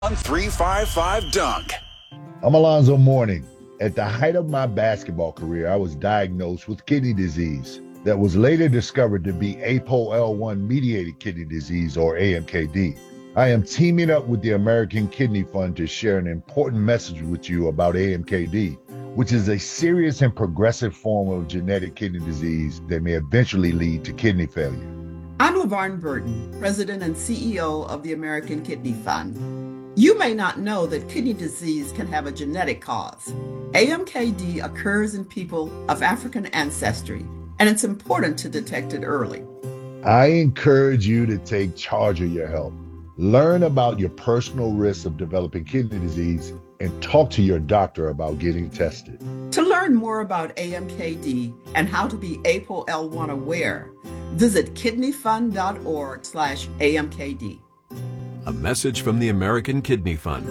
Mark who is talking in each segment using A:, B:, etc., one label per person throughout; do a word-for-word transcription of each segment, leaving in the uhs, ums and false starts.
A: three five five Dunk.
B: I'm Alonzo Mourning. At the height of my basketball career, I was diagnosed with kidney disease that was later discovered to be A P O L one mediated kidney disease, or A M K D. I am teaming up with the American Kidney Fund to share an important message with you about A M K D, which is a serious and progressive form of genetic kidney disease that may eventually lead to kidney failure.
C: I'm LaVarn Burton, President and C E O of the American Kidney Fund. You may not know that kidney disease can have a genetic cause. A M K D occurs in people of African ancestry, and it's important to detect it early.
B: I encourage you to take charge of your health. Learn about your personal risks of developing kidney disease and talk to your doctor about getting tested.
C: To learn more about A M K D and how to be A P O L one aware, visit kidneyfund.org slash AMKD.
D: A message from the American Kidney Fund.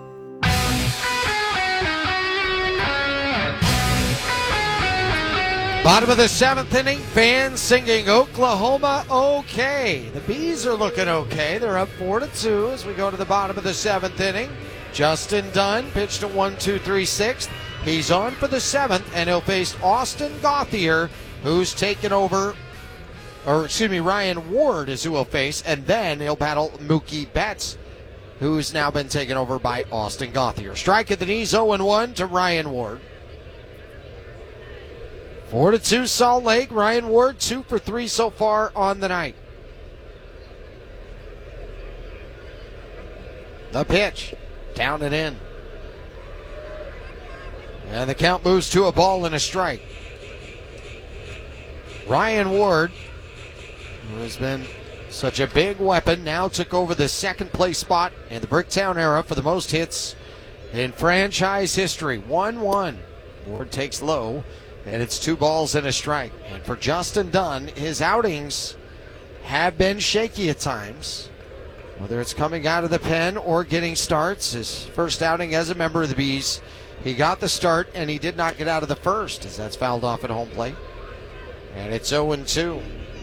E: Bottom of the seventh inning, fans singing Oklahoma okay. The Bees are looking okay. They're up four to two as we go to the bottom of the seventh inning. Justin Dunn pitched at one two three sixth. He's on for the seventh, and he'll face Austin Gauthier, who's taken over, or excuse me, Ryan Ward is who he'll face, and then he'll battle Mookie Betts, who's now been taken over by Austin Gauthier. Strike at the knees, oh and one to Ryan Ward. four to two Salt Lake. Ryan Ward two for three so far on the night. The pitch, down and in. And the count moves to a ball and a strike. Ryan Ward, who has been such a big weapon, now took over the second place spot in the Bricktown era for the most hits in franchise history. one one. Ward takes low, and it's two balls and a strike. And for Justin Dunn, his outings have been shaky at times, whether it's coming out of the pen or getting starts. His first outing as a member of the Bees, he got the start, and he did not get out of the first, as that's fouled off at home plate. And it's oh and two.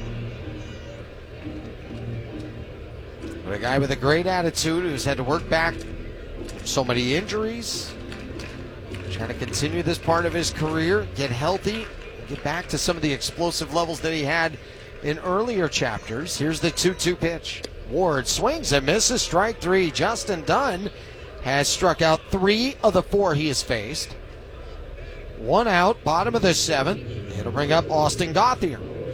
E: But a guy with a great attitude who's had to work back so many injuries, trying to continue this part of his career, get healthy, get back to some of the explosive levels that he had in earlier chapters. Here's the two two pitch. Ward swings and misses, strike three. Justin Dunn has struck out three of the four he has faced. One out, bottom of the seventh. It'll bring up Austin Gauthier.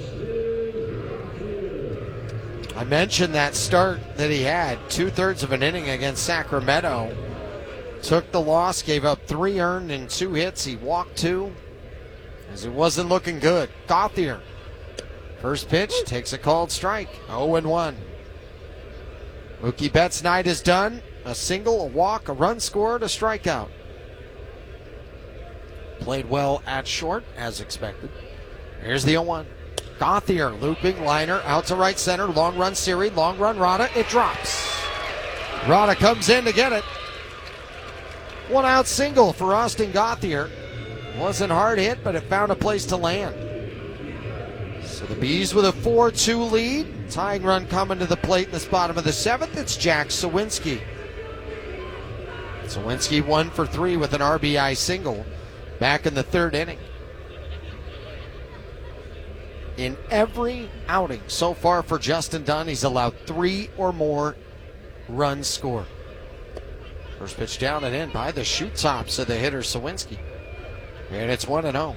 E: I mentioned that start that he had, two-thirds of an inning against Sacramento. Took the loss, gave up three earned and two hits. He walked two, as it wasn't looking good. Gauthier, first pitch, takes a called strike, oh and one. Mookie Betts' night is done. A single, a walk, a run scored, a strikeout. Played well at short, as expected. Here's the oh one. Gauthier, looping liner, out to right center, long run Siri, long run Rada, it drops. Rada comes in to get it. One out single for Austin Gauthier. Wasn't hard hit, but it found a place to land. So the Bees with a four two lead. Tying run coming to the plate in the bottom of the seventh. It's Jack Suwinski. Suwinski one for three with an R B I single back in the third inning. In every outing so far for Justin Dunn, he's allowed three or more runs scored. First pitch down and in by the shoot tops of the hitter Suwinski. And it's one and oh.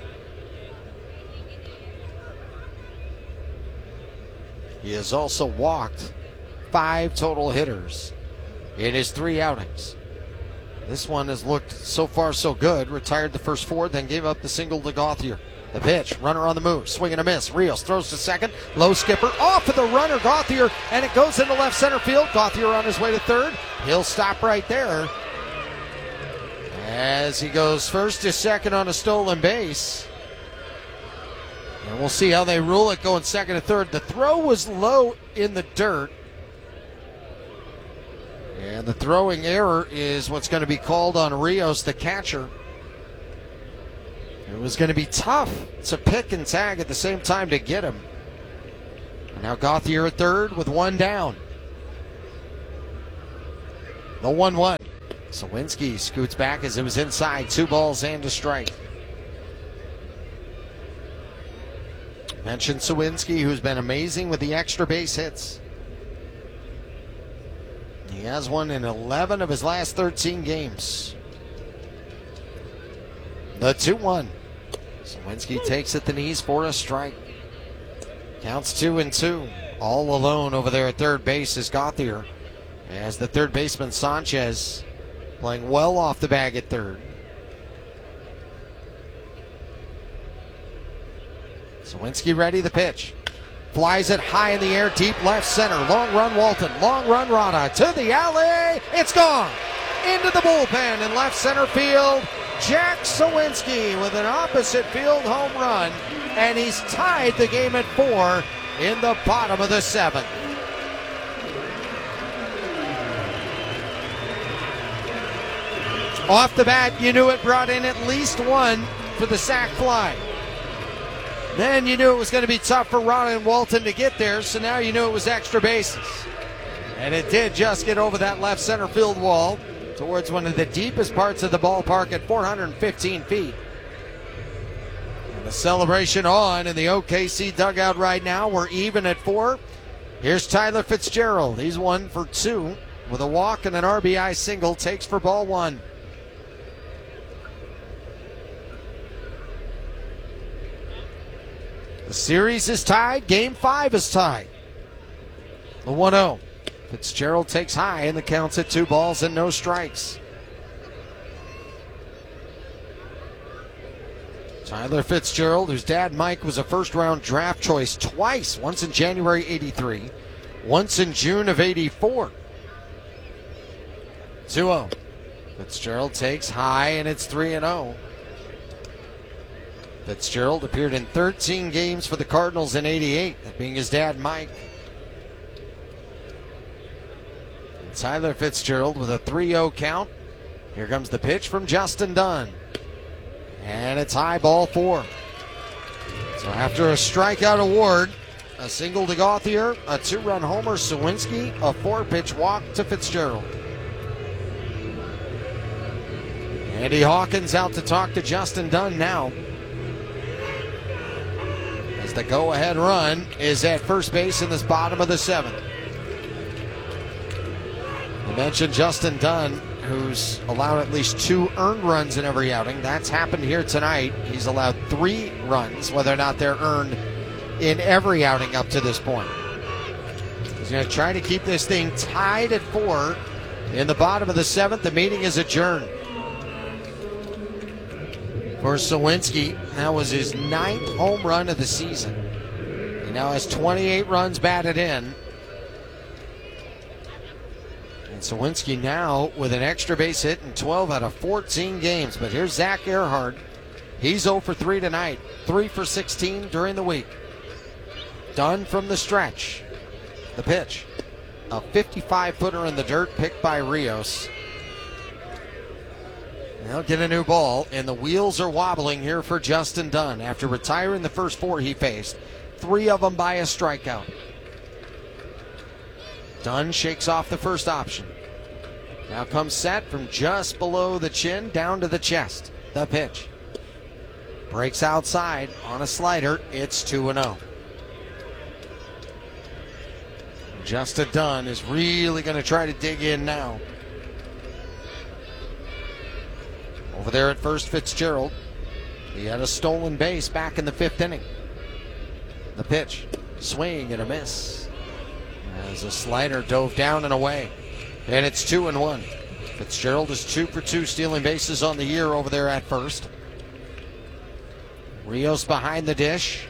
E: He has also walked five total hitters in his three outings. This one has looked so far so good. Retired the first four, then gave up the single to Gauthier. The pitch, runner on the move, swing and a miss. Rios throws to second, low skipper, off of the runner Gauthier, and it goes into left center field. Gauthier on his way to third. He'll stop right there as he goes first to second on a stolen base. And we'll see how they rule it going second to third. The throw was low in the dirt. And the throwing error is what's going to be called on Rios, the catcher. It was going to be tough to pick and tag at the same time to get him. And now Gauthier at third with one down. The one one. Sawinski scoots back as it was inside. Two balls and a strike. Mentioned Sawinski, who's been amazing with the extra base hits. He has one in eleven of his last thirteen games. The two one. Sawinski takes at the knees for a strike. Counts two and two. All alone over there at third base is Gauthier, as the third baseman Sanchez playing well off the bag at third. Sawinski ready, the pitch. Flies it high in the air, deep left center. Long run Walton, long run Rada to the alley. It's gone. Into the bullpen in left center field. Jack Sawinski with an opposite field home run. And he's tied the game at four in the bottom of the seventh. Off the bat, you knew it brought in at least one for the sac fly. Then you knew it was going to be tough for Rada and Walton to get there, so now you knew it was extra bases. And it did just get over that left center field wall towards one of the deepest parts of the ballpark at four hundred fifteen feet. And the celebration on in the O K C dugout right now. We're even at four. Here's Tyler Fitzgerald. He's one for two with a walk and an R B I single. Takes for ball one. The series is tied. Game five is tied. The one oh. Fitzgerald takes high and the count's at two balls and no strikes. Tyler Fitzgerald, whose dad Mike was a first round draft choice twice, once in January eighty-three, once in June of eighty-four. two oh. Fitzgerald takes high and it's three and oh. Fitzgerald appeared in thirteen games for the Cardinals in eighty-eight, that being his dad Mike. And Tyler Fitzgerald with a three oh count. Here comes the pitch from Justin Dunn. And it's high, ball four. So after a strikeout award, a single to Gauthier, a two-run homer Sawinski, a four-pitch walk to Fitzgerald. Andy Hawkins out to talk to Justin Dunn now. As the go-ahead run is at first base in this bottom of the seventh. I mentioned Justin Dunn, who's allowed at least two earned runs in every outing. That's happened here tonight. He's allowed three runs, whether or not they're earned in every outing up to this point. He's going to try to keep this thing tied at four in the bottom of the seventh. The meeting is adjourned. For Sawinski, that was his ninth home run of the season. He now has twenty-eight runs batted in. And Sawinski now with an extra base hit in twelve out of fourteen games. But here's Zach Earhart. He's oh for three tonight. three for sixteen during the week. Done from the stretch. The pitch. A fifty-five footer in the dirt picked by Rios. They'll get a new ball, and the wheels are wobbling here for Justin Dunn after retiring the first four he faced, three of them by a strikeout. Dunn shakes off the first option. Now comes set from just below the chin down to the chest. The pitch. Breaks outside on a slider. It's two and oh. Justin Dunn is really going to try to dig in now. Over there at first, Fitzgerald. He had a stolen base back in the fifth inning. The pitch. Swing and a miss. As a slider dove down and away. And it's two and one. Fitzgerald is two for two stealing bases on the year over there at first. Rios behind the dish.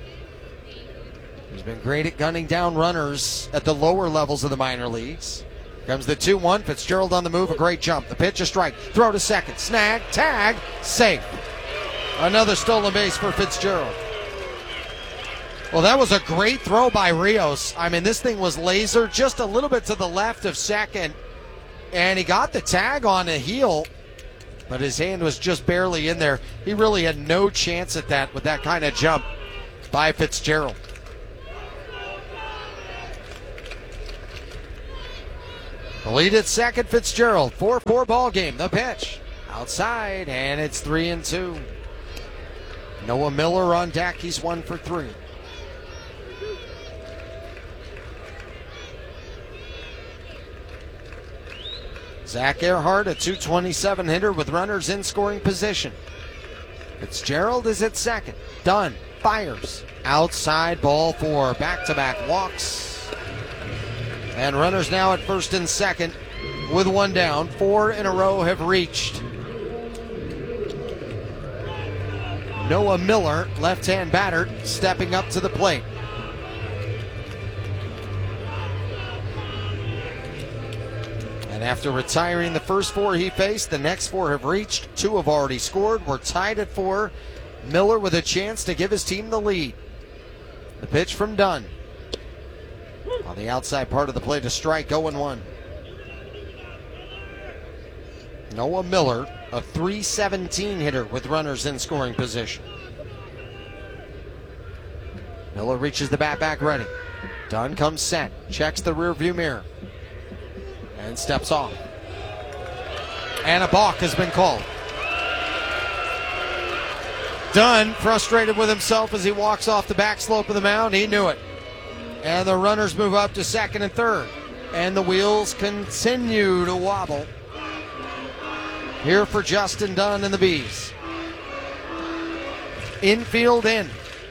E: He's been great at gunning down runners at the lower levels of the minor leagues. Comes the two one. Fitzgerald on the move. A great jump. The pitch, a strike. Throw to second. Snag. Tag. Safe. Another stolen base for Fitzgerald. Well, that was a great throw by Rios. I mean, this thing was laser just a little bit to the left of second. And he got the tag on a heel. But his hand was just barely in there. He really had no chance at that with that kind of jump by The lead at second, Fitzgerald. four four ball game. The pitch. Outside, and it's three and two. Noah Miller on deck. He's one for three. Zach Earhart, a two twenty-seven hitter with runners in scoring position. Fitzgerald is at second. Dunn fires. Outside, ball four. Back-to-back walks. And runners now at first and second with one down. Four in a row have reached. Noah Miller, left-hand batter, stepping up to the plate. And after retiring the first four he faced, the next four have reached. Two have already scored. We're tied at four. Miller with a chance to give his team the lead. The pitch from Dunn. On the outside part of the plate, a strike, oh and one. Noah Miller, a three seventeen hitter with runners in scoring position. Miller reaches the bat back ready. Dunn comes set, checks the rear view mirror, and steps off. And a balk has been called. Dunn, frustrated with himself as he walks off the back slope of the mound. He knew it. And the runners move up to second and third. And the wheels continue to wobble here for Justin Dunn and the Bees. Infield in.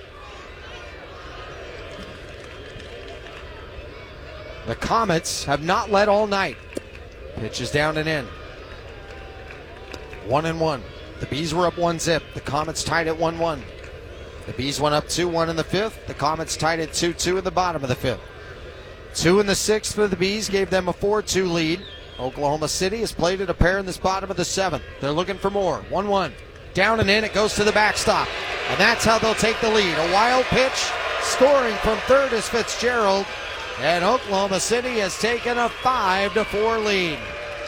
E: The Comets have not led all night. Pitch is down and in. One and one. The Bees were up one zip. The Comets tied at one one. The Bees went up two one in the fifth. The Comets tied at two two in the bottom of the fifth. Two in the sixth for the Bees gave them a four two lead. Oklahoma City has played at a pair in this bottom of the seventh. They're looking for more. one one. Down and in. It goes to the backstop. And that's how they'll take the lead. A wild pitch. Scoring from third is Fitzgerald. And Oklahoma City has taken a five to four lead.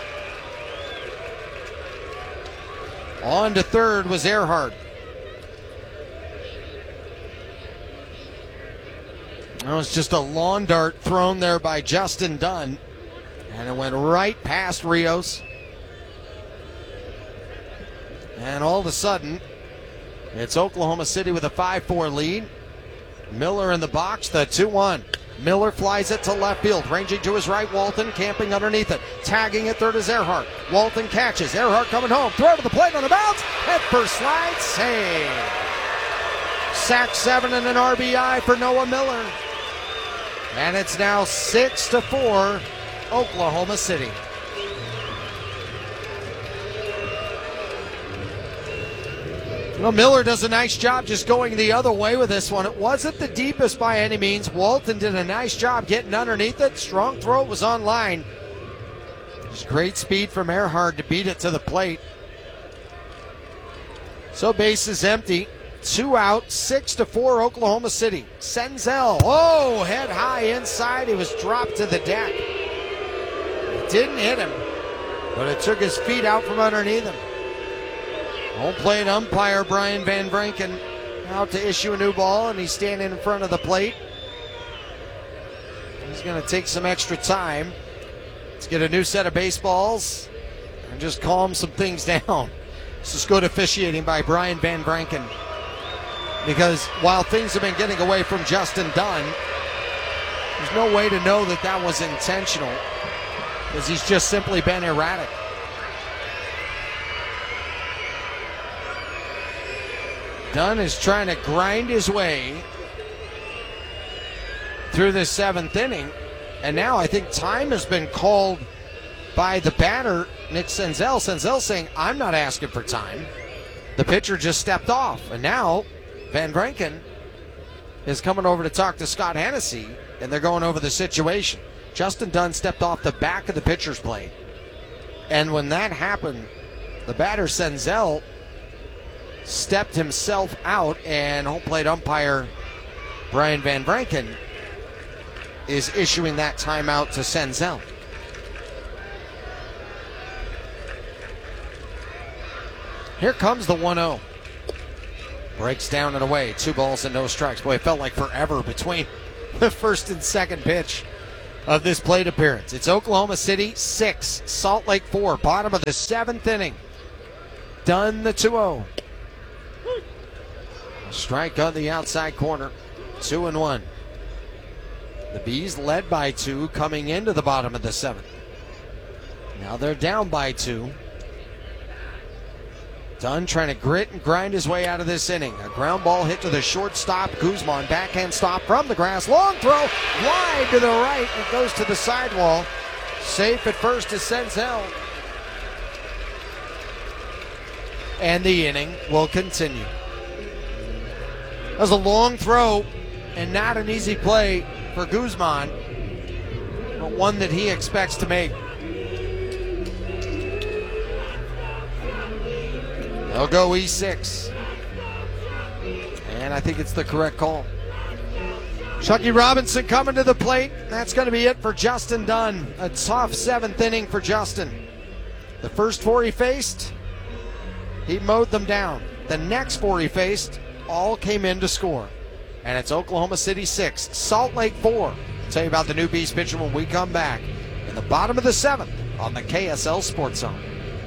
E: On to third was Earhart. That was just a lawn dart thrown there by Justin Dunn. And it went right past Rios. And all of a sudden, it's Oklahoma City with a five four lead. Miller in the box, the two one. Miller flies it to left field, ranging to his right. Walton camping underneath it. Tagging at third is Earhart. Walton catches. Earhart coming home. Throw to the plate on the bounce. Head first slide. Save. Sack seven and an R B I for Noah Miller. And it's now six to four, Oklahoma City. You know, Miller does a nice job just going the other way with this one. It wasn't the deepest by any means. Walton did a nice job getting underneath it. Strong throw was on line. Just great speed from Earhart to beat it to the plate. So base is empty. Two out, six to four, Oklahoma City. Senzel, oh, head high inside. He was dropped to the deck. It didn't hit him, but it took his feet out from underneath him. Home plate umpire Brian Van Vranken out to issue a new ball, and he's standing in front of the plate. He's going to take some extra time. Let's get a new set of baseballs and just calm some things down. This is good officiating by Brian Van Vranken, because while things have been getting away from Justin Dunn, there's no way to know that that was intentional, because he's just simply been erratic. Dunn is trying to grind his way through this seventh inning, and now I think time has been called by the batter, Nick Senzel. Senzel saying, I'm not asking for time. The pitcher just stepped off, and now Van Vranken is coming over to talk to Scott Hennessy, and they're going over the situation. Justin Dunn stepped off the back of the pitcher's plate, and when that happened, the batter Senzel stepped himself out, and home plate umpire Brian Van Vranken is issuing that timeout to Senzel. Here comes the one oh. Breaks down and away. Two balls and no strikes. Boy, it felt like forever between the first and second pitch of this plate appearance. It's Oklahoma City six, Salt Lake four, bottom of the seventh inning. Dunn the two oh. Strike on the outside corner, two and one. The Bees led by two coming into the bottom of the seventh. Now they're down by two. Dunn trying to grit and grind his way out of this inning. A ground ball hit to the shortstop. Guzman, backhand stop from the grass. Long throw, wide to the right. It goes to the sidewall. Safe at first is Senzel. And the inning will continue. That was a long throw and not an easy play for Guzman, but one that he expects to make. They'll go E six. And I think it's the correct call. Chucky Robinson coming to the plate. That's going to be it for Justin Dunn. A tough seventh inning for Justin. The first four he faced, he mowed them down. The next four he faced, all came in to score. And it's Oklahoma City six, Salt Lake four. I'll tell you about the new Bees pitcher when we come back in the bottom of the seventh on the K S L Sports Zone.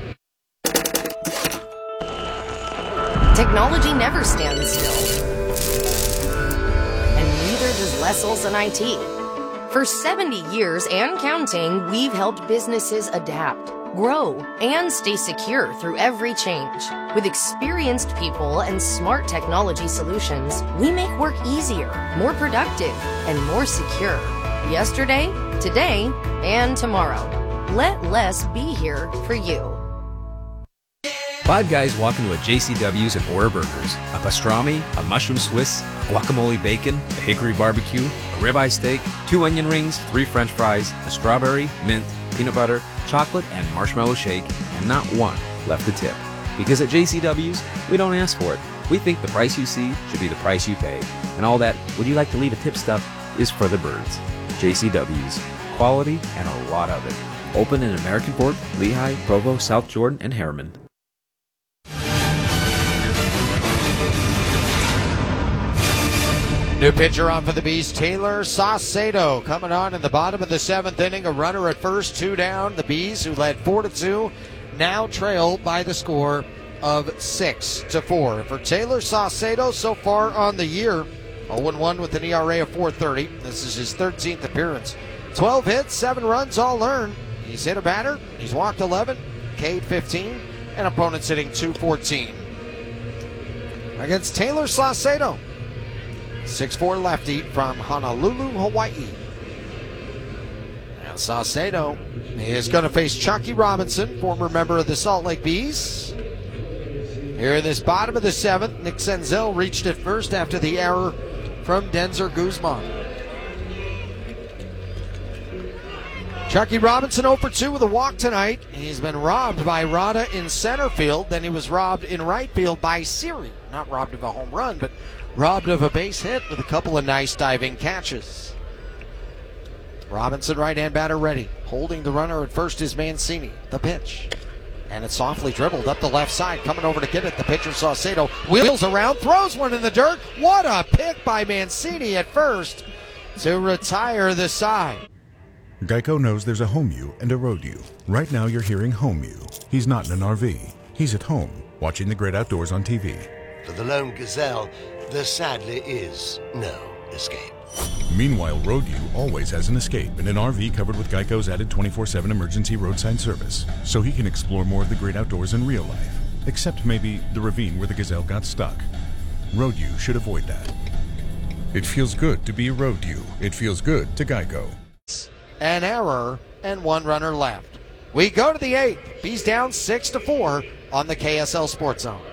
F: Technology never stands still. And neither does Les Olson I T. For seventy years and counting, we've helped businesses adapt, grow, and stay secure through every change. With experienced people and smart technology solutions, we make work easier, more productive, and more secure. Yesterday, today, and tomorrow. Let Les be here for you.
G: Five guys walk into a J C W's and order burgers. A pastrami, a mushroom Swiss, guacamole bacon, a hickory barbecue, a ribeye steak, two onion rings, three french fries, a strawberry, mint, peanut butter, chocolate, and marshmallow shake, and not one left to tip. Because at J C W's, we don't ask for it. We think the price you see should be the price you pay. And all that, would you like to leave a tip stuff, is for the birds. J C W's. Quality and a lot of it. Open in American Fork, Lehigh, Provo, South Jordan, and Harriman.
E: New pitcher on for the Bees, Taylor Saucedo, coming on in the bottom of the seventh inning. A runner at first, two down. The Bees, who led four to two, now trail by the score of six to four. For Taylor Saucedo, so far on the year, oh and one with an E R A of four thirty. This is his thirteenth appearance. twelve hits, seven runs, all earned. He's hit a batter. He's walked eleven, K'd fifteen, and opponents hitting two fourteen. Against Taylor Saucedo, six four lefty from Honolulu, Hawaii. Now Saucedo is going to face Chucky Robinson, former member of the Salt Lake Bees. Here in this bottom of the seventh, Nick Senzel reached it first after the error from Denzer Guzman. Chucky Robinson oh for two with a walk tonight. He's been robbed by Rada in center field. Then he was robbed in right field by Siri. Not robbed of a home run, but robbed of a base hit with a couple of nice diving catches. Robinson, right-hand batter ready. Holding the runner at first is Mancini. The pitch. And it's softly dribbled up the left side. Coming over to get it, the pitcher Saucedo wheels around, throws one in the dirt. What a pick by Mancini at first to retire the side.
H: Geico knows there's a home you and a road you. Right now you're hearing home you. He's not in an R V. He's at home, watching the great outdoors on T V.
I: For the lone gazelle, there sadly is no escape.
H: Meanwhile, Road U always has an escape in an R V covered with Geico's added twenty-four seven emergency roadside service, so he can explore more of the great outdoors in real life, except maybe the ravine where the gazelle got stuck. Road U should avoid that. It feels good to be Road U. It feels good to Geico.
E: An error and one runner left. We go to the eighth. Bees down six to four on the K S L Sports Zone.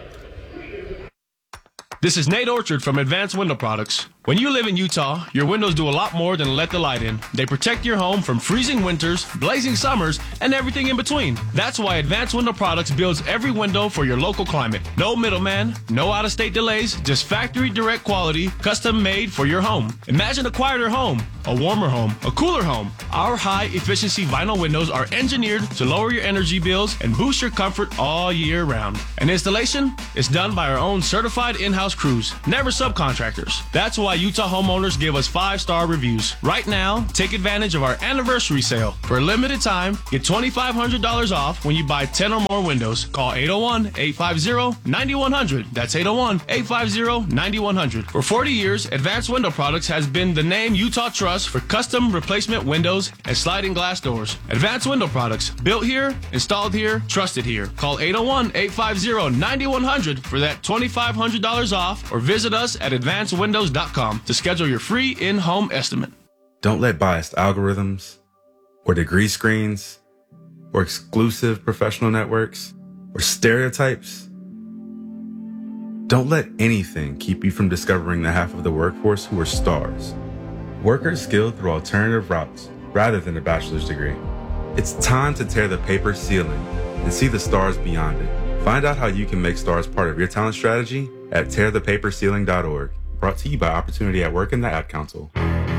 J: This is Nate Orchard from Advanced Window Products. When you live in Utah, your windows do a lot more than let the light in. They protect your home from freezing winters, blazing summers, and everything in between. That's why Advanced Window Products builds every window for your local climate. No middleman, no out-of-state delays, just factory direct quality, custom made for your home. Imagine a quieter home, a warmer home, a cooler home. Our high-efficiency vinyl windows are engineered to lower your energy bills and boost your comfort all year round. And installation is done by our own certified in-house crews, never subcontractors. That's why Utah homeowners give us five-star reviews. Right now, take advantage of our anniversary sale. For a limited time, get twenty-five hundred dollars off when you buy ten or more windows. Call eight oh one, eight five zero, nine one zero zero. That's eight oh one, eight five zero, nine one zero zero. For forty years, Advanced Window Products has been the name Utah trusts for custom replacement windows and sliding glass doors. Advanced Window Products, built here, installed here, trusted here. Call eight oh one, eight five zero, nine one zero zero for that twenty-five hundred dollars off, or visit us at advanced windows dot com to schedule your free in-home estimate.
K: Don't let biased algorithms or degree screens or exclusive professional networks or stereotypes. Don't let anything keep you from discovering the half of the workforce who are stars. Workers skilled through alternative routes rather than a bachelor's degree. It's time to tear the paper ceiling and see the stars beyond it. Find out how you can make stars part of your talent strategy at tear the paper ceiling dot org. Brought to you by Opportunity at Work and the Ad Council.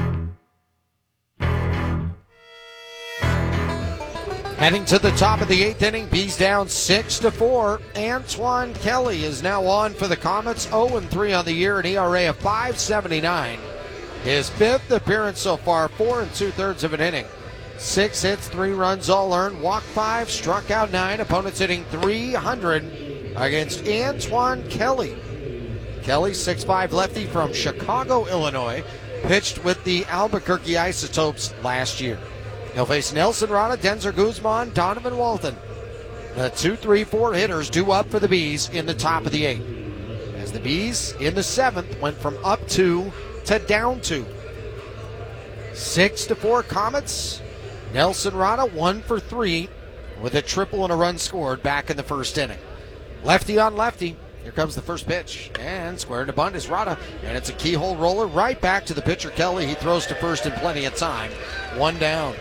E: Heading to the top of the eighth inning, Bees down six to four. Antoine Kelly is now on for the Comets, oh and three on the year, an E R A of five seventy-nine. His fifth appearance so far, four and two-thirds of an inning. Six hits, three runs all earned, walked five, struck out nine. Opponents hitting three hundred against Antoine Kelly. Kelly, six five lefty from Chicago, Illinois, pitched with the Albuquerque Isotopes last year. He'll face Nelson Rada, Denzer Guzman, Donovan Walton. The two, three, four hitters due up for the Bees in the top of the eighth. As the Bees in the seventh went from up two to down two. Six to four Comets. Nelson Rada one for three with a triple and a run scored back in the first inning. Lefty on lefty. Here comes the first pitch, and square to bunt is Rada, and it's a keyhole roller right back to the pitcher Kelly. He throws to first in plenty of time. One down.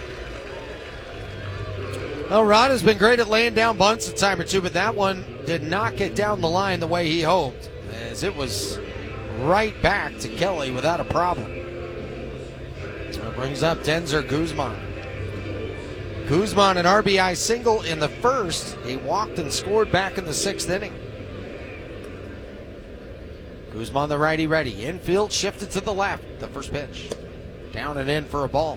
E: Well, Rada's been great at laying down bunts a time or two, but that one did not get down the line the way he hoped, as it was right back to Kelly without a problem. So it brings up Denzer Guzman. Guzman, an R B I single in the first. He walked and scored back in the sixth inning. Guzman, the righty ready. Infield shifted to the left. The first pitch. Down and in for a ball.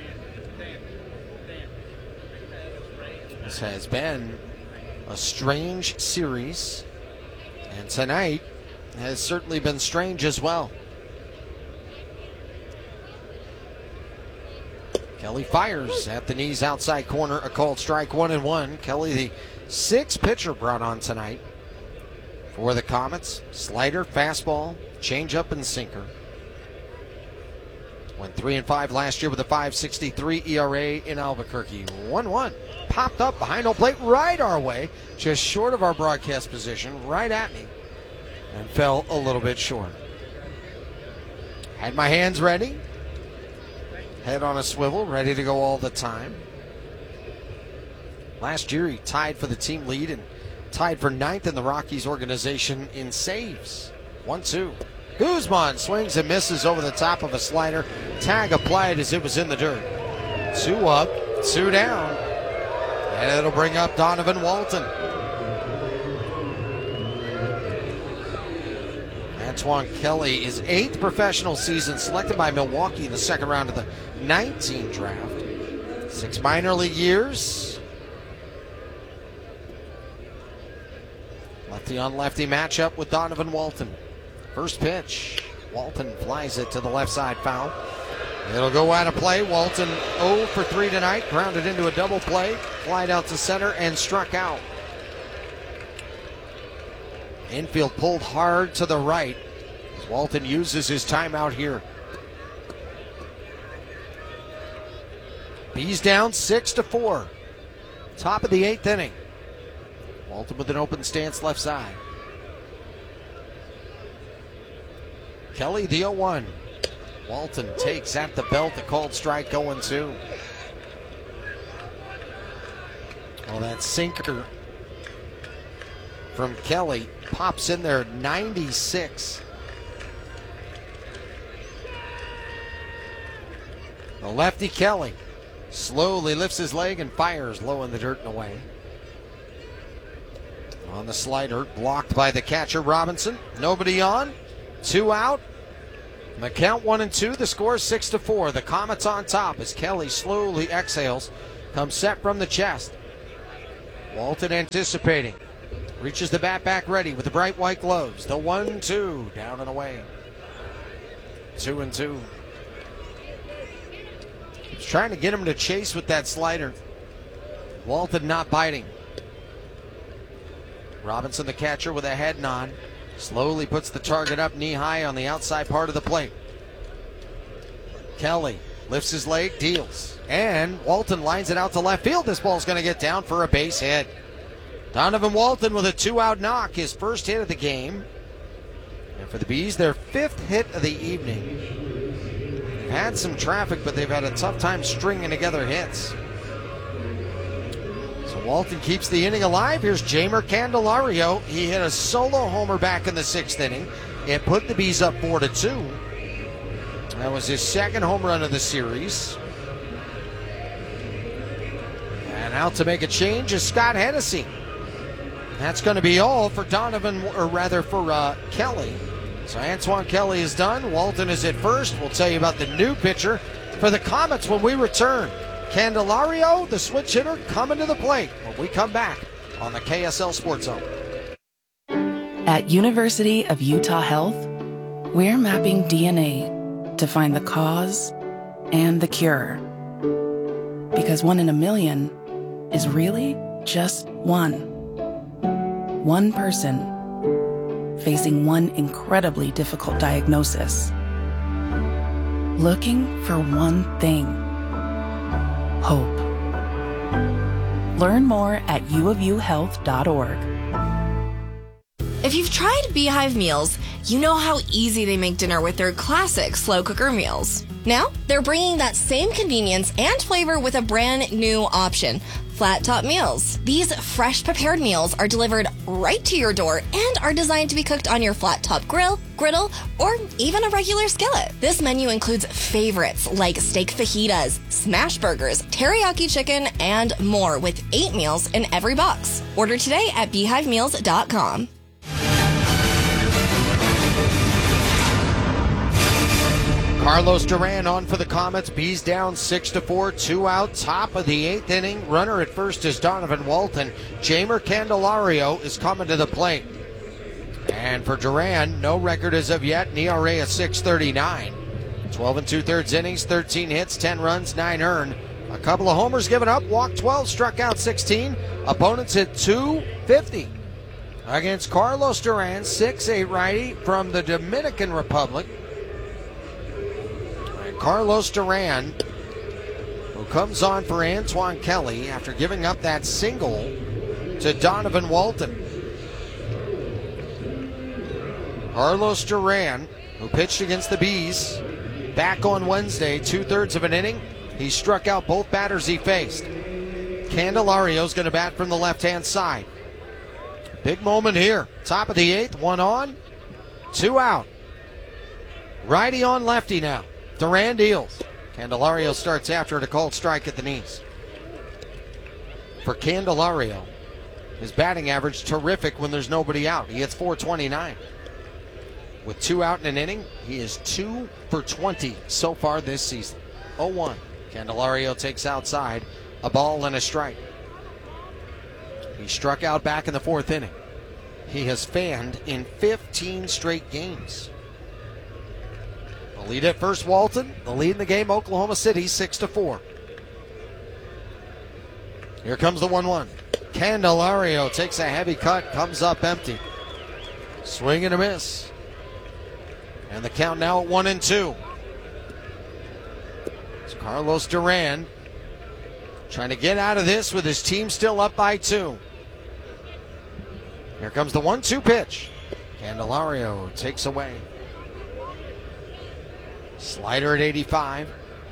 E: This has been a strange series. And tonight has certainly been strange as well. Kelly fires at the knees outside corner. A called strike, one and one. Kelly, the sixth pitcher brought on tonight for the Comets. Slider, fastball, changeup, and sinker. Went three and five last year with a five sixty-three E R A in Albuquerque. one one. Popped up behind home plate right our way, just short of our broadcast position, right at me, and fell a little bit short. Had my hands ready. Head on a swivel, ready to go all the time. Last year he tied for the team lead and tied for ninth in the Rockies organization in saves. one two. Guzman swings and misses over the top of a slider. Tag applied as it was in the dirt. Two up, two down. And it'll bring up Donovan Walton. Antoine Kelly, his eighth professional season, selected by Milwaukee in the second round of the nineteen draft. Six minor league years. Lefty on lefty matchup with Donovan Walton. First pitch. Walton flies it to the left side, foul. It'll go out of play. Walton oh for three tonight. Grounded into a double play. Flied out to center and struck out. Infield pulled hard to the right. Walton uses his timeout here. Bees down six to four. Top of the eighth inning. Walton with an open stance left side. Kelly the oh one. Walton takes at the belt, the called strike going two. Well, that sinker from Kelly pops in there, ninety-six. The lefty Kelly slowly lifts his leg and fires low in the dirt and away. On the slider, blocked by the catcher Robinson. Nobody on, two out. And the count one and two, the score is six to four. The Comets on top as Kelly slowly exhales, comes set from the chest. Walton anticipating. Reaches the bat back ready with the bright white gloves. The one two, down and away. Two and two. He's trying to get him to chase with that slider. Walton not biting. Robinson, the catcher, with a head nod. Slowly puts the target up knee high on the outside part of the plate. Kelly lifts his leg, deals. And Walton lines it out to left field. This ball's going to get down for a base hit. Donovan Walton with a two-out knock, his first hit of the game. And for the Bees, their fifth hit of the evening. They've had some traffic, but they've had a tough time stringing together hits. So Walton keeps the inning alive. Here's Jeimer Candelario. He hit a solo homer back in the sixth inning. It put the Bees up four to two. That was his second home run of the series. And out to make a change is Scott Hennessy. That's going to be all for Donovan, or rather for uh, Kelly. So Antoine Kelly is done. Walton is at first. We'll tell you about the new pitcher for the Comets when we return. Candelario, the switch hitter, coming to the plate when we come back on the K S L Sports Zone.
L: At University of Utah Health, we're mapping D N A to find the cause and the cure. Because one in a million is really just one. One person facing one incredibly difficult diagnosis. Looking for one thing. Hope. Learn more at u of u health dot org.
M: If you've tried Beehive meals, you know how easy they make dinner with their classic slow cooker meals. Now, they're bringing that same convenience and flavor with a brand new option, Flat Top Meals. These fresh prepared meals are delivered right to your door and are designed to be cooked on your flat top grill, griddle, or even a regular skillet. This menu includes favorites like steak fajitas, smash burgers, teriyaki chicken, and more, with eight meals in every box. Order today at beehive meals dot com.
E: Carlos Duran on for the Comets. Bees down six to four, two out, top of the eighth inning. Runner at first is Donovan Walton. Jeimer Candelario is coming to the plate. And for Duran, no record as of yet, an E R A of six thirty-nine. twelve and two-thirds innings, thirteen hits, ten runs, nine earned. A couple of homers given up, walked twelve, struck out sixteen. Opponents hit two fifty. Against Carlos Duran, six eight righty from the Dominican Republic. Carlos Duran, who comes on for Antoine Kelly after giving up that single to Donovan Walton. Carlos Duran, who pitched against the Bees back on Wednesday, two-thirds of an inning. He struck out both batters he faced. Candelario's going to bat from the left-hand side. Big moment here. Top of the eighth, one on, two out. Righty on lefty now. Duran deals. Candelario starts after it, a called strike at the knees. For Candelario, his batting average terrific when there's nobody out. He hits four twenty-nine. With two out in an inning, he is two for twenty so far this season. oh one. Candelario takes outside, a ball and a strike. He struck out back in the fourth inning. He has fanned in fifteen straight games. The lead at first, Walton. The lead in the game, Oklahoma City, six to four. Here comes the one one. Candelario takes a heavy cut, comes up empty. Swing and a miss. And the count now at one and two. It's Carlos Duran trying to get out of this with his team still up by two. Here comes the one two pitch. Candelario takes away. Slider at eighty-five.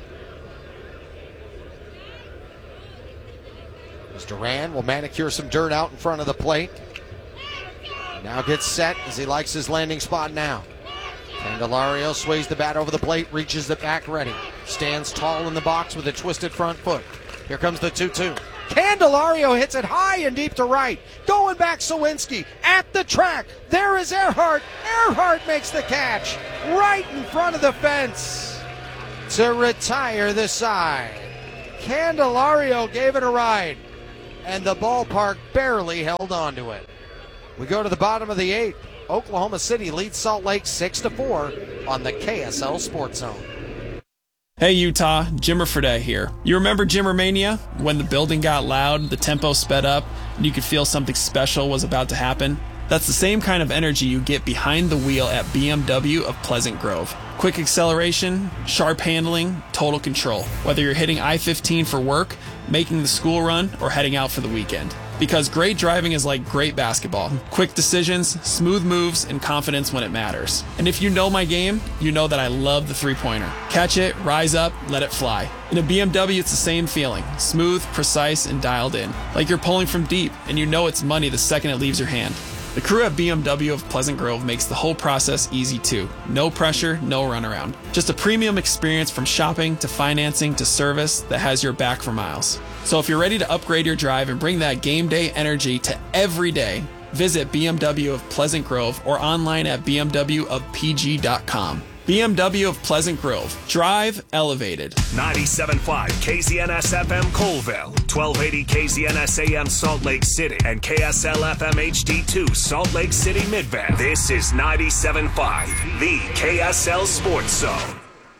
E: As Duran will manicure some dirt out in front of the plate. Now gets set as he likes his landing spot now. Candelario sways the bat over the plate, reaches the back ready. Stands tall in the box with a twisted front foot. Here comes the two two. Candelario hits it high and deep to right. Going back, Sawinski at the track. There is Earhart. Earhart makes the catch right in front of the fence to retire the side. Candelario gave it a ride, and the ballpark barely held on to it. We go to the bottom of the eighth. Oklahoma City leads Salt Lake six to four on the K S L Sports Zone.
N: Hey Utah, Jimmer Fredette here. You remember Jimmer Mania? When the building got loud, the tempo sped up, and you could feel something special was about to happen? That's the same kind of energy you get behind the wheel at B M W of Pleasant Grove. Quick acceleration, sharp handling, total control. Whether you're hitting I fifteen for work, making the school run, or heading out for the weekend. Because great driving is like great basketball. Quick decisions, smooth moves, and confidence when it matters. And if you know my game, you know that I love the three-pointer. Catch it, rise up, let it fly. In a B M W, it's the same feeling. Smooth, precise, and dialed in. Like you're pulling from deep, and you know it's money the second it leaves your hand. The crew at B M W of Pleasant Grove makes the whole process easy too. No pressure, no runaround. Just a premium experience from shopping to financing to service that has your back for miles. So if you're ready to upgrade your drive and bring that game day energy to every day, visit B M W of Pleasant Grove or online at b m w of p g dot com. B M W of Pleasant Grove. Drive elevated.
O: ninety-seven point five K Z N S F M Colville, twelve eighty K Z N S A M Salt Lake City, and K S L F M H D two Salt Lake City Midvale. This is ninety-seven point five, the K S L Sports Zone.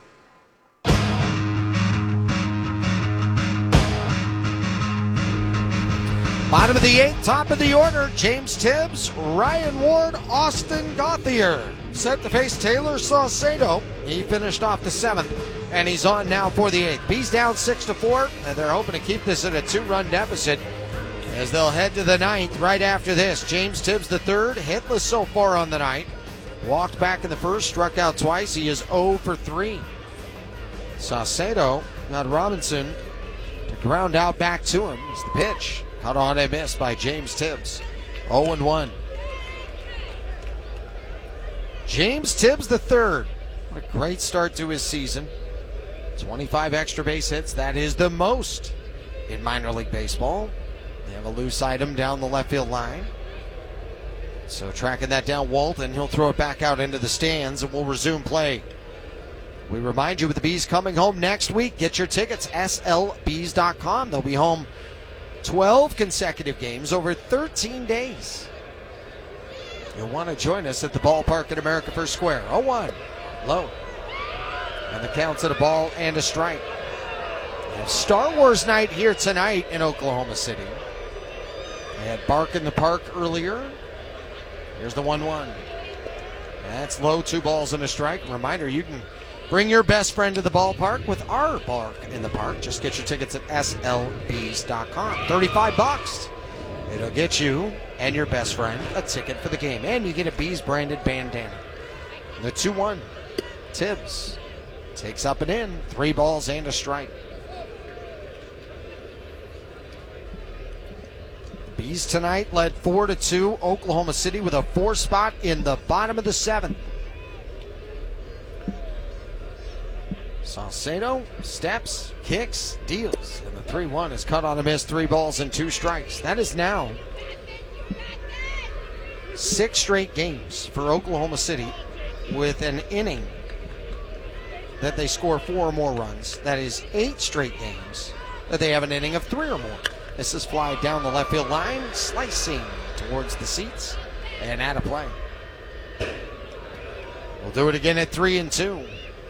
E: Bottom of the eighth, top of the order, James Tibbs, Ryan Ward, Austin Gauthier. Set to face Taylor Saucedo. He finished off the seventh, and he's on now for the eighth. B's down six to four, and they're hoping to keep this at a two-run deficit as they'll head to the ninth right after this. James Tibbs the third, hitless so far on the night. Walked back in the first, struck out twice. He is oh for three. Saucedo got Robinson to ground out back to him. It's the pitch. Cut on a miss by James Tibbs. oh and one. James Tibbs the third. What a great start to his season. twenty-five extra base hits. That is the most in minor league baseball. They have a loose item down the left field line. So tracking that down, Walton. He'll throw it back out into the stands, and we'll resume play. We remind you with the Bees coming home next week. Get your tickets, S L bees dot com. They'll be home twelve consecutive games over thirteen days. You'll want to join us at the ballpark at America First Square. oh one, low. And the count's at a ball and a strike. We have Star Wars night here tonight in Oklahoma City. They had Bark in the Park earlier. Here's the one one. That's low, two balls and a strike. Reminder, you can bring your best friend to the ballpark with our Bark in the Park. Just get your tickets at S L bees dot com. thirty-five bucks. It'll get you and your best friend a ticket for the game. And you get a Bees branded bandana. The two one. Tibbs takes up and in. Three balls and a strike. Bees tonight led four to two. Oklahoma City with a four spot in the bottom of the seventh. Saucedo steps, kicks, deals. And the three one is cut on a miss. Three balls and two strikes. That is now six straight games for Oklahoma City with an inning that they score four or more runs. That is eight straight games that they have an inning of three or more. This is fly down the left field line, slicing towards the seats and out of play. We'll do it again at three and two.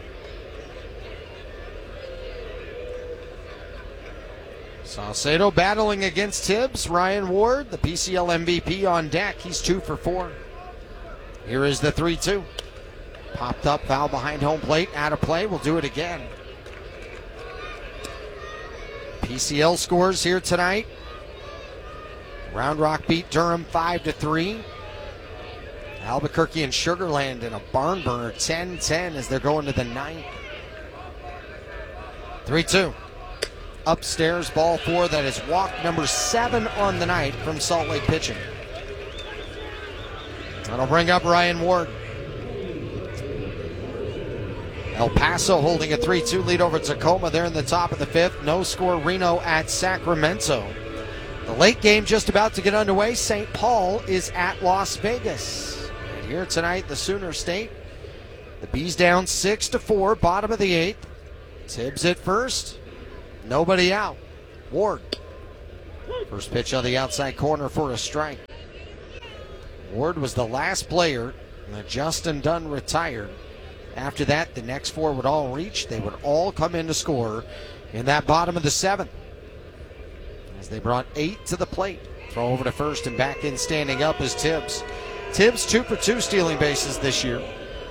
E: Saucedo battling against Tibbs. Ryan Ward, the P C L M V P, on deck. He's two for four. Here is the three two. Popped up, foul behind home plate, out of play. We'll do it again. P C L scores here tonight. Round Rock beat Durham five to three. Albuquerque and Sugar Land in a barn burner ten ten as they're going to the ninth. three two. Upstairs, ball four. That is walk number seven on the night from Salt Lake pitching. That'll bring up Ryan Ward. El Paso holding a three two lead over Tacoma. They're in the top of the fifth. No score Reno at Sacramento. The late game just about to get underway. Saint Paul is at Las Vegas. And here tonight, the Sooner State. The Bees down six to four, bottom of the eighth. Tibbs at first. Nobody out. Ward. First pitch on the outside corner for a strike. Ward was the last player. And Justin Dunn retired. After that, the next four would all reach. They would all come in to score in that bottom of the seventh. As they brought eight to the plate. Throw over to first and back in standing up is Tibbs. Tibbs two for two stealing bases this year.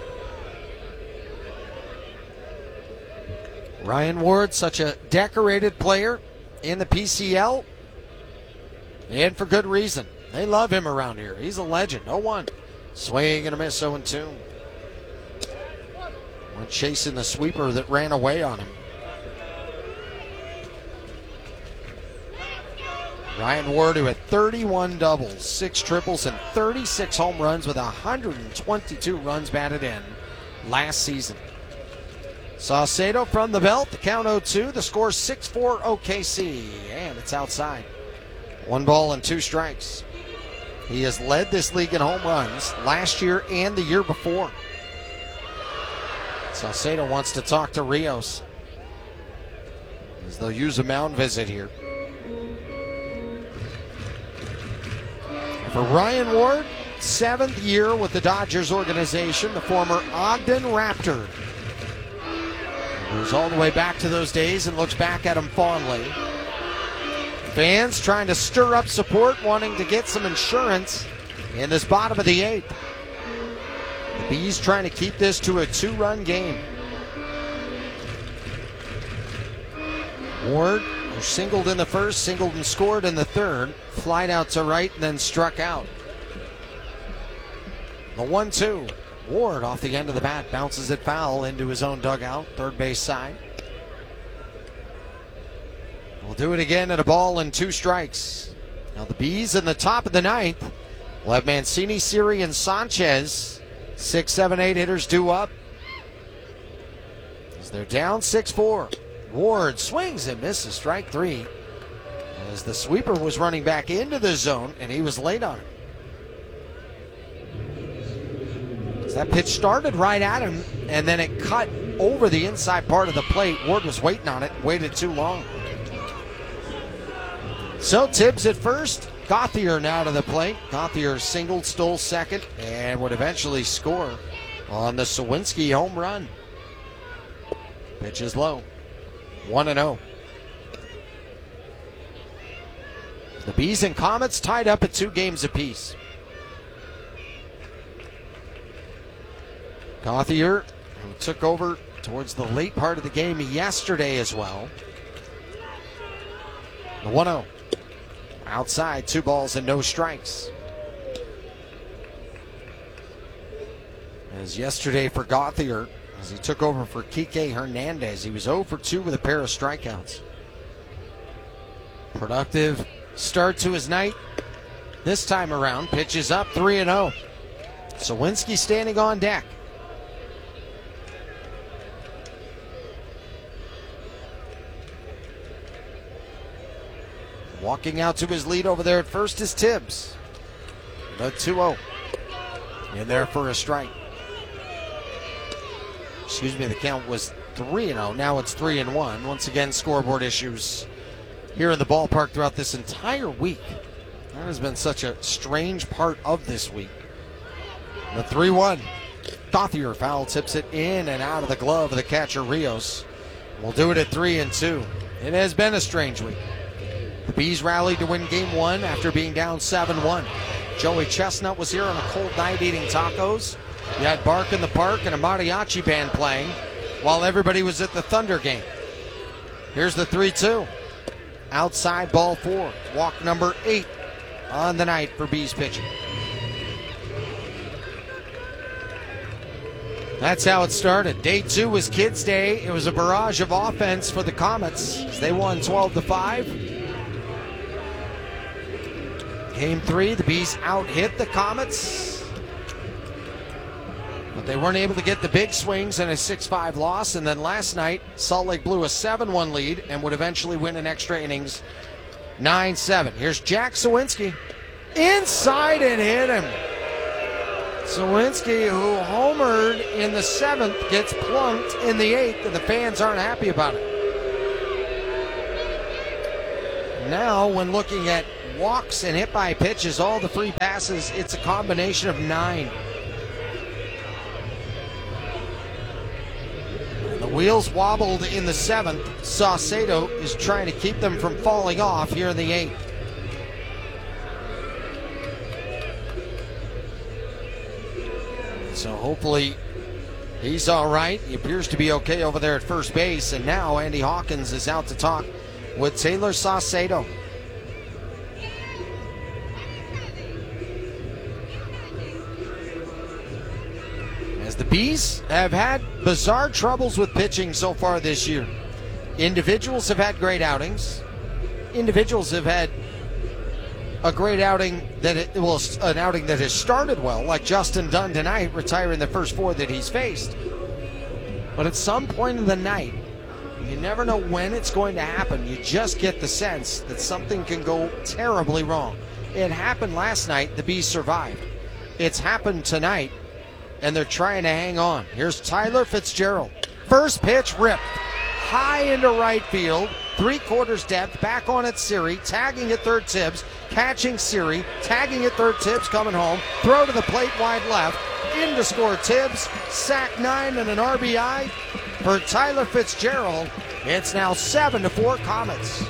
E: Ryan Ward, such a decorated player in the P C L. And for good reason. They love him around here. He's a legend. oh one. Swing and a miss, oh two. Went chasing the sweeper that ran away on him. Ryan Ward, who had thirty-one doubles, six triples, and thirty-six home runs with one hundred twenty-two runs batted in last season. Saucedo from the belt, the count oh two, the score six four O K C, and it's outside. One ball and two strikes. He has led this league in home runs last year and the year before. Saucedo wants to talk to Rios as they'll use a mound visit here. For Ryan Ward, seventh year with the Dodgers organization, the former Ogden Raptor. Goes all the way back to those days and looks back at him fondly. Fans trying to stir up support, wanting to get some insurance in this bottom of the eighth. The Bees trying to keep this to a two-run game. Ward, who singled in the first, singled and scored in the third, flied out to right and then struck out. The one two. Ward off the end of the bat, bounces it foul into his own dugout, third base side. We'll do it again at a ball and two strikes. Now the Bees in the top of the ninth will have Mancini, Siri, and Sanchez. Six, seven, eight hitters due up. As they're down six four. Ward swings and misses, strike three. As the sweeper was running back into the zone and he was late on it. That pitch started right at him, and then it cut over the inside part of the plate. Ward was waiting on it, waited too long. So Tibbs at first, Gauthier now to the plate. Gauthier singled, stole second, and would eventually score on the Sawinski home run. Pitch is low, one and oh. The Bees and Comets tied up at two games apiece. Gauthier, who took over towards the late part of the game yesterday as well. The one oh. Outside, two balls and no strikes. As yesterday for Gauthier, as he took over for Kike Hernandez, he was oh for two with a pair of strikeouts. Productive start to his night. This time around, pitches up three and oh. Sawinski standing on deck. Walking out to his lead over there at first is Tibbs. The two oh. In there for a strike. Excuse me, the count was three and oh. Now it's three and one. Once again, scoreboard issues here in the ballpark throughout this entire week. That has been such a strange part of this week. The three one. Gauthier foul tips it in and out of the glove of the catcher Rios. We'll do it at three and two. It has been a strange week. The Bees rallied to win game one after being down seven one. Joey Chestnut was here on a cold night eating tacos. You had Bark in the Park and a mariachi band playing while everybody was at the Thunder game. Here's the three two. Outside ball four. Walk number eight on the night for Bees pitching. That's how it started. Day two was Kids Day. It was a barrage of offense for the Comets as they won twelve to five. Game three, the Bees out-hit the Comets, but they weren't able to get the big swings in a six five loss. And then last night, Salt Lake blew a seven one lead and would eventually win in extra innings nine seven. Here's Jack Sawinski. Inside and hit him. Sawinski, who homered in the seventh, gets plunked in the eighth, and the fans aren't happy about it. Now, when looking at walks and hit by pitches, all the free passes, it's a combination of nine. And the wheels wobbled in the seventh. Saucedo is trying to keep them from falling off here in the eighth. So hopefully he's all right. He appears to be okay over there at first base. And now Andy Hawkins is out to talk with Taylor Saucedo. As the Bees have had bizarre troubles with pitching so far this year. Individuals have had great outings. Individuals have had a great outing that it well, an outing that has started well, like Justin Dunn tonight, retiring the first four that he's faced. But at some point in the night, you never know when it's going to happen. You just get the sense that something can go terribly wrong. It happened last night. The Bees survived. It's happened tonight, and they're trying to hang on. Here's Tyler Fitzgerald. First pitch ripped high into right field. Three quarters depth, back on at Siri, tagging at third Tibbs, catching Siri, tagging at third Tibbs, coming home, throw to the plate wide left, in to score Tibbs, sack nine and an R B I for Tyler Fitzgerald. It's now seven to four Comets.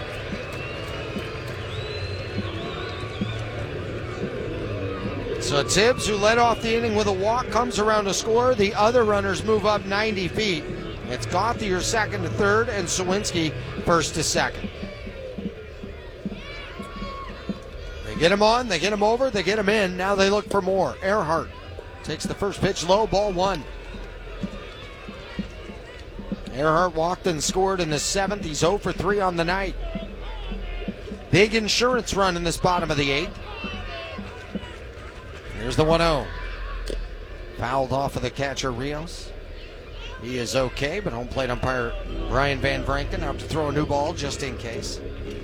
E: So Tibbs, who led off the inning with a walk, comes around to score. The other runners move up ninety feet. It's Gauthier second to third, and Sawinski first to second. They get him on, they get him over, they get him in. Now they look for more. Earhart takes the first pitch low, ball one. Earhart walked and scored in the seventh. He's oh for three on the night. Big insurance run in this bottom of the eighth. Here's the one oh. Fouled off of the catcher, Rios. He is okay, but home plate umpire Brian Van Vranken out to throw a new ball just in case.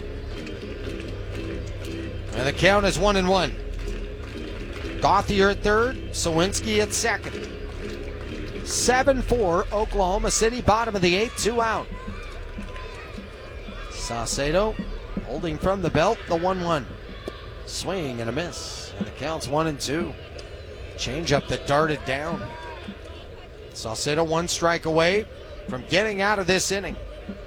E: And the count is one and one. Gauthier at third, Sawinski at second. seven four, Oklahoma City, bottom of the eighth, two out. Saucedo holding from the belt, the one one. Swing and a miss. And the count's one and two. Changeup that darted down. Saucedo one strike away from getting out of this inning.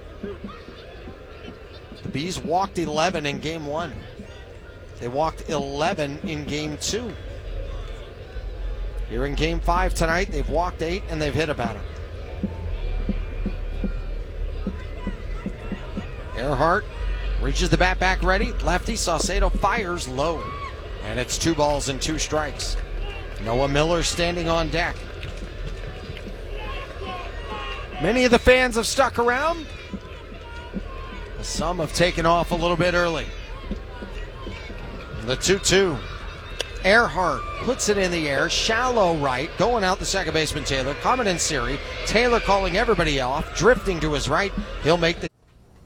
E: The Bees walked eleven in game one. They walked eleven in game two. Here in game five tonight, they've walked eight and they've hit about it. Earhart reaches the bat back ready. Lefty Saucedo fires low. And it's two balls and two strikes. Noah Miller standing on deck. Many of the fans have stuck around. Some have taken off a little bit early. The two two. Earhart puts it in the air, shallow right, going out the second baseman Taylor, coming in Siri. Taylor calling everybody off, drifting to his right. He'll make the...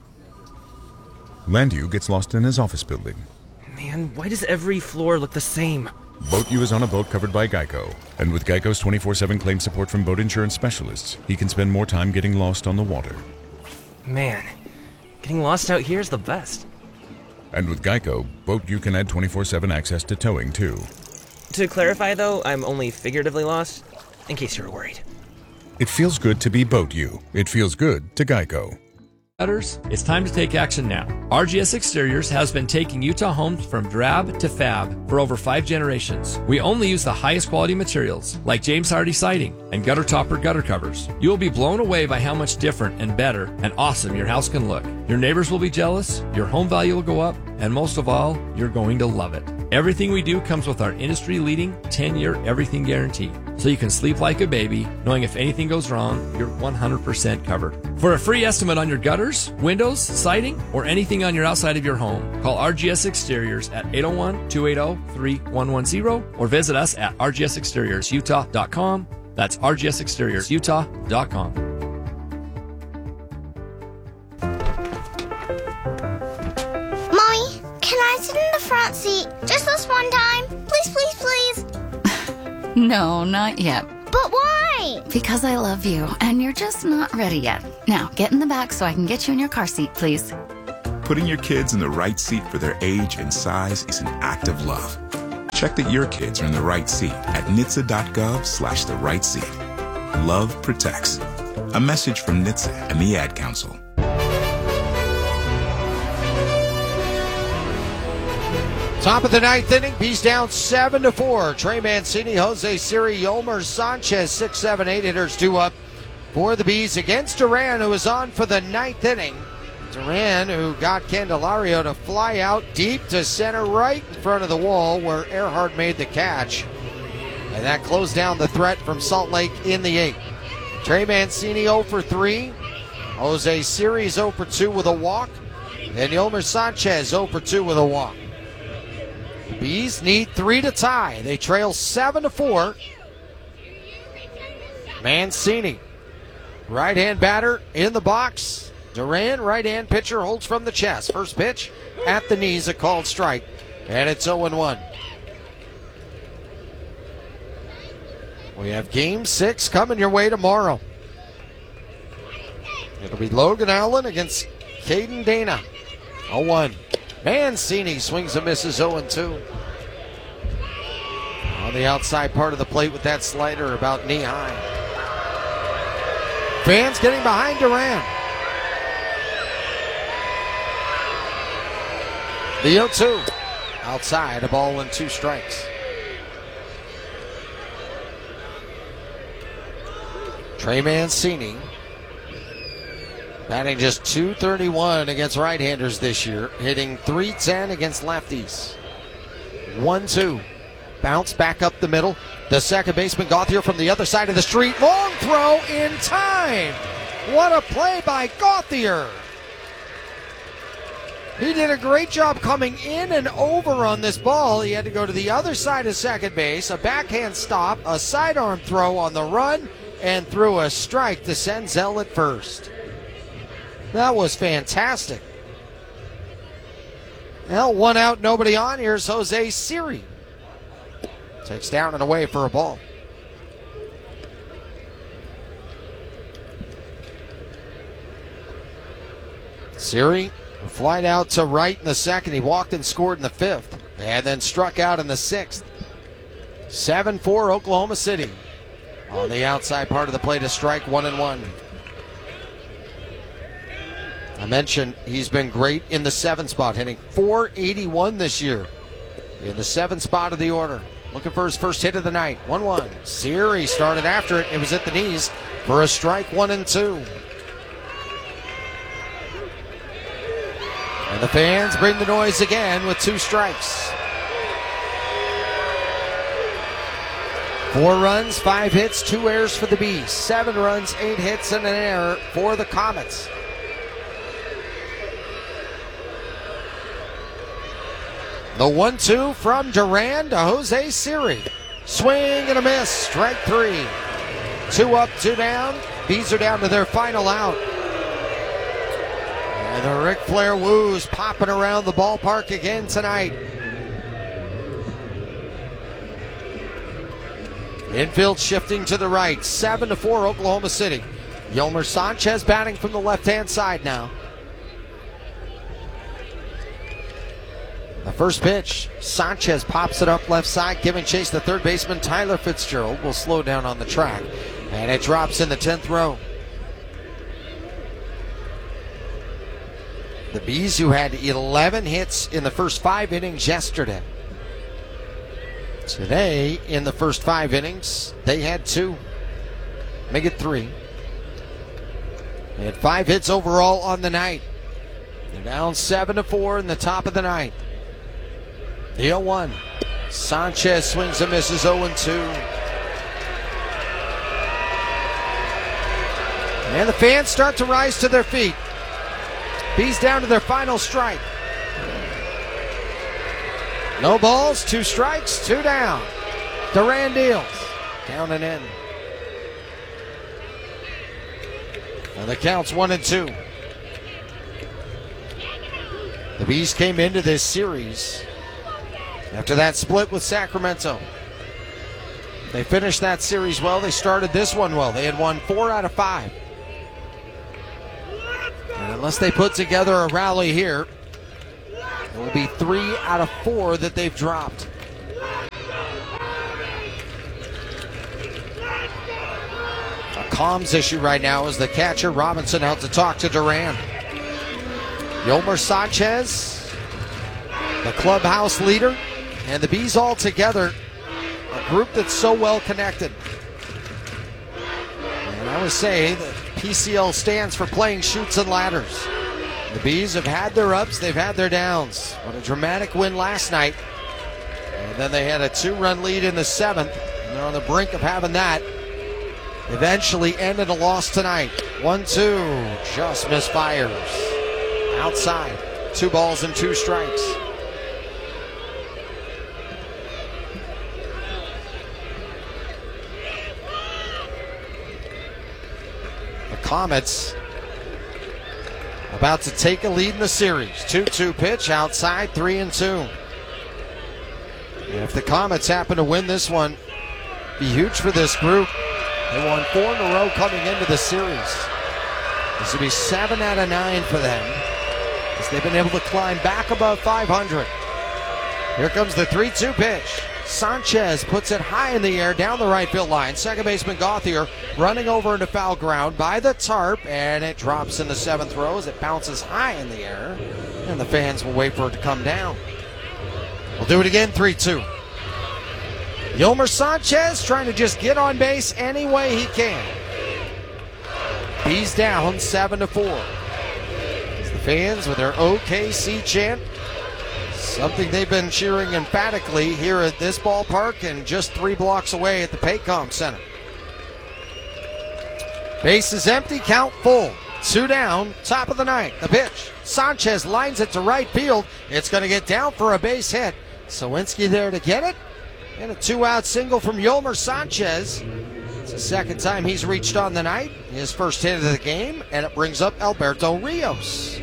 H: Landu gets lost in his office building.
P: Man, why does every floor look the same?
H: BoatU is on a boat covered by Geico. And with Geico's twenty-four seven claim support from boat insurance specialists, he can spend more time getting lost on the water.
P: Man, getting lost out here is the best.
H: And with Geico, BoatU can add twenty-four seven access to towing, too.
P: To clarify, though, I'm only figuratively lost, in case you were worried.
H: It feels good to be BoatU. It feels good to Geico.
Q: It's time to take action now. R G S Exteriors has been taking Utah homes from drab to fab for over five generations. We only use the highest quality materials, like James Hardy siding and gutter topper gutter covers. You will be blown away by how much different and better and awesome your house can look. Your neighbors will be jealous, your home value will go up, and most of all, you're going to love it. Everything we do comes with our industry-leading ten-year everything guarantee, so you can sleep like a baby, knowing if anything goes wrong, you're one hundred percent covered. For a free estimate on your gutters, windows, siding, or anything on your outside of your home, call R G S Exteriors at eight oh one, two eight oh, three one one zero or visit us at r g s exteriors utah dot com. That's r g s exteriors utah dot com.
R: Mom, No, not yet.
S: But why?
R: Because I love you, and you're just not ready yet. Now, get in the back so I can get you in your car seat, please.
A: Putting your kids in the right seat for their age and size is an act of love. Check that your kids are in the right seat at N H T S A dot gov slash the right seat. Love protects. A message from N H T S A and the Ad Council.
E: Top of the ninth inning, Bees down seven to four. Trey Mancini, Jose Siri, Yolmer Sanchez, six, seven, eight hitters due up for the Bees against Duran, who is on for the ninth inning. Duran, who got Candelario to fly out deep to center right in front of the wall where Earhart made the catch. And that closed down the threat from Salt Lake in the eighth. Trey Mancini oh for three. Jose Siri is oh for two with a walk. And Yolmer Sanchez oh for two with a walk. The Bees need three to tie. They trail seven to four. Mancini, right-hand batter in the box. Duran, right-hand pitcher, holds from the chest. First pitch at the knees, a called strike, and it's oh and one. We have game six coming your way tomorrow. It'll be Logan Allen against Caden Dana. oh one. Mancini swings and misses oh and two. On the outside part of the plate with that slider about knee high. Fans getting behind Duran. The oh two. Outside, a ball and two strikes. Trey Mancini batting just two thirty-one against right-handers this year, hitting three ten against lefties. one two. Bounce back up the middle. The second baseman Gauthier from the other side of the street. Long throw in time. What a play by Gauthier. He did a great job coming in and over on this ball. He had to go to the other side of second base. A backhand stop, a sidearm throw on the run, and threw a strike to send Zell at first. That was fantastic. Well, one out, nobody on. Here's Jose Siri. Takes down and away for a ball. Siri flied out to right in the second. He walked and scored in the fifth. And then struck out in the sixth. seven four Oklahoma City. On the outside part of the plate, a strike, one and one. I mentioned he's been great in the seven spot, hitting four eighty-one this year. In the seven spot of the order. Looking for his first hit of the night. one one. Siri started after it. It was at the knees for a strike, one and two. And the fans bring the noise again with two strikes. Four runs, five hits, two errors for the Bees. Seven runs, eight hits, and an error for the Comets. The one two from Duran to Jose Siri. Swing and a miss. Strike three. Two up, two down. Bees are down to their final out. And the Ric Flair woos popping around the ballpark again tonight. Infield shifting to the right. seven to four Oklahoma City. Yolmer Sanchez batting from the left-hand side now. The first pitch, Sanchez pops it up left side, giving chase to third baseman Tyler Fitzgerald. Will slow down on the track, and it drops in the tenth row. The Bees, who had eleven hits in the first five innings yesterday. Today, in the first five innings, they had two. Make it three. They had five hits overall on the night. They're down seven to four in the top of the ninth. The oh one. Sanchez swings and misses oh and two. And the fans start to rise to their feet. Bees down to their final strike. No balls, two strikes, two down. Duran deals. Down and in. And the count's one and two. The Bees came into this series after that split with Sacramento. They finished that series well. They started this one well. They had won four out of five. And unless they put together a rally here, it will be three out of four that they've dropped. A comms issue right now as the catcher Robinson out to talk to Duran. Yolmer Sanchez, the clubhouse leader, and the Bees all together. A group that's so well connected. And I would say that P C L stands for playing chutes and ladders. The Bees have had their ups, they've had their downs. What a dramatic win last night. And then they had a two-run lead in the seventh. And they're on the brink of having that. Eventually ended a loss tonight. one two, just misfires. Outside, two balls and two strikes. The Comets about to take a lead in the series. two two pitch outside, three and two. And if the Comets happen to win this one, be huge for this group. They won four in a row coming into the series. This will be seven out of nine for them, as they've been able to climb back above five hundred. Here comes the three two pitch. Sanchez puts it high in the air down the right field line. Second baseman Gauthier running over into foul ground by the tarp, and it drops in the seventh row as it bounces high in the air, and the fans will wait for it to come down. We'll do it again, three two. Yolmer Sanchez trying to just get on base any way he can. He's down seven to four. As the fans with their O K C chant, something they've been cheering emphatically here at this ballpark and just three blocks away at the Paycom Center. Base is empty, count full. Two down, top of the ninth. The pitch. Sanchez lines it to right field. It's going to get down for a base hit. Sawinski there to get it. And a two-out single from Yolmer Sanchez. It's the second time he's reached on the night. His first hit of the game, and it brings up Alberto Rios.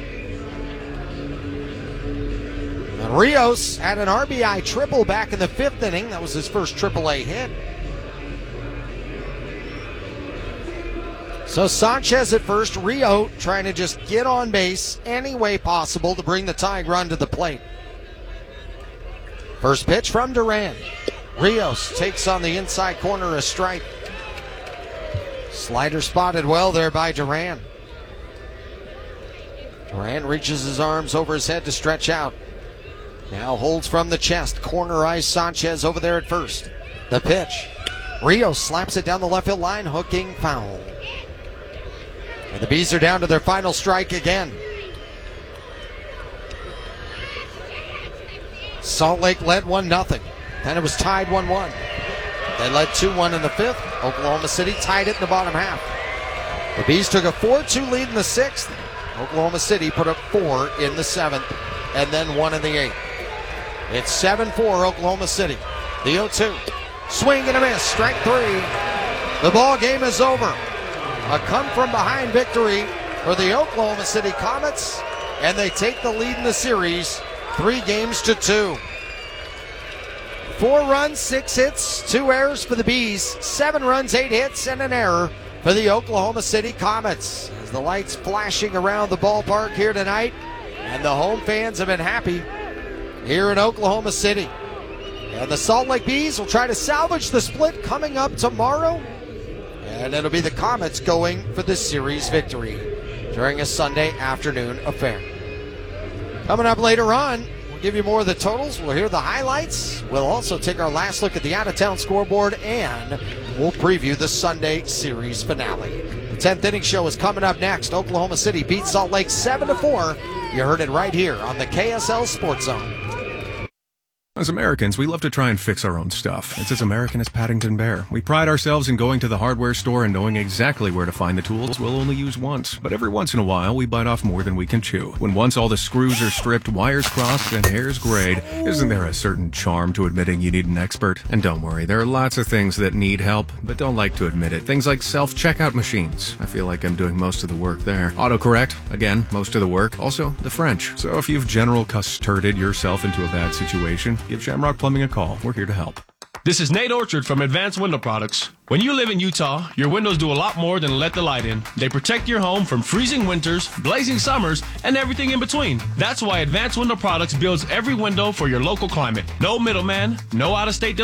E: And Rios had an R B I triple back in the fifth inning. That was his first triple A hit. So Sanchez at first, Rio trying to just get on base any way possible to bring the tying run to the plate. First pitch from Duran. Rios takes on the inside corner a strike. Slider spotted well there by Duran. Duran reaches his arms over his head to stretch out. Now holds from the chest. Corner eyes Sanchez over there at first. The pitch. Rios slaps it down the left field line, hooking foul. And the Bees are down to their final strike again. Salt Lake led one nothing. Then it was tied one one. They led two one in the fifth. Oklahoma City tied it in the bottom half. The Bees took a four two lead in the sixth. Oklahoma City put up four in the seventh, and then one in the eighth. It's seven four Oklahoma City. The oh two. Swing and a miss. Strike three. The ball game is over. A come-from-behind victory for the Oklahoma City Comets, and they take the lead in the series three games to two. Four runs, six hits, two errors for the Bees. Seven runs, eight hits, and an error for the Oklahoma City Comets. As the lights flashing around the ballpark here tonight, and the home fans have been happy here in Oklahoma City. And the Salt Lake Bees will try to salvage the split coming up tomorrow. And it'll be the Comets going for the series victory during a Sunday afternoon affair. Coming up later on, we'll give you more of the totals. We'll hear the highlights. We'll also take our last look at the out-of-town scoreboard, and we'll preview the Sunday series finale. The tenth inning show is coming up next. Oklahoma City beats Salt Lake seven to four. You heard it right here on the K S L Sports Zone.
S: As Americans, we love to try and fix our own stuff. It's as American as Paddington Bear. We pride ourselves in going to the hardware store and knowing exactly where to find the tools we'll only use once. But every once in a while, we bite off more than we can chew. When once all the screws are stripped, wires crossed, and hairs grayed, isn't there a certain charm to admitting you need an expert? And don't worry, there are lots of things that need help, but don't like to admit it. Things like self-checkout machines. I feel like I'm doing most of the work there. Autocorrect, again, most of the work. Also, the French. So if you've general custarded yourself into a bad situation, give Shamrock Plumbing a call. We're here to help.
J: This is Nate Orchard from Advanced Window Products. When you live in Utah, your windows do a lot more than let the light in. They protect your home from freezing winters, blazing summers, and everything in between. That's why Advanced Window Products builds every window for your local climate. No middleman, no out-of-state